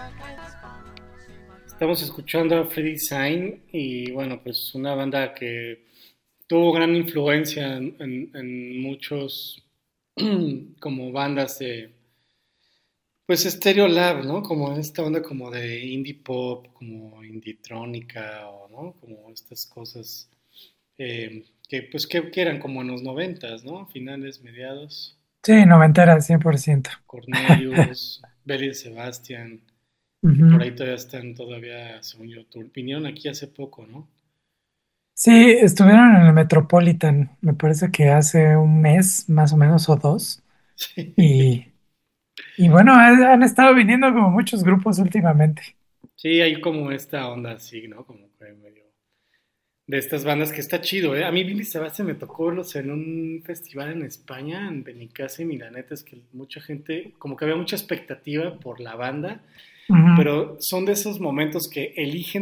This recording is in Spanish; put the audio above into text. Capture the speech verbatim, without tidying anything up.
Estamos escuchando a Freddy Sign y bueno, pues una banda que tuvo gran influencia en, en- en muchos como bandas de pues Stereolab, ¿no? Como esta onda como de indie pop, como indie-trónica o no, como estas cosas eh, que pues que, que eran como en los noventas, ¿no? Finales, mediados. Sí, noventera, cien por ciento. Cornelius, Belly Sebastian, que por Ujú. ahí todavía están todavía, según yo, tu opinión aquí hace poco, ¿no? Sí, estuvieron en el Metropolitan, me parece que hace un mes más o menos o dos. Sí, Y, y bueno, han han estado viniendo como muchos grupos últimamente. sí, hay como esta onda así, ¿no? Como que medio de estas bandas que está chido, ¿eh? A mí Billy Sebastian me tocó verlos en un festival en España, en Benicàssim, y la neta es que mucha gente, como que había mucha expectativa por la banda, Ujú. pero son de esos momentos que eligen